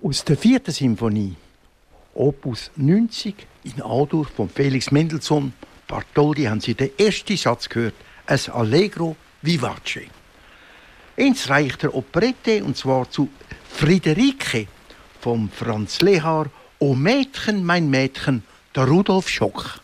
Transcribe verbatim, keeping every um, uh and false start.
Aus der vierten Symphonie, Opus neunzig, in A-Dur von Felix Mendelssohn Bartholdy, haben Sie den ersten Satz gehört, ein Allegro vivace. Ins Reich der Operette, und zwar zu Friederike vom Franz Lehár, O Mädchen, mein Mädchen, der Rudolf Schock.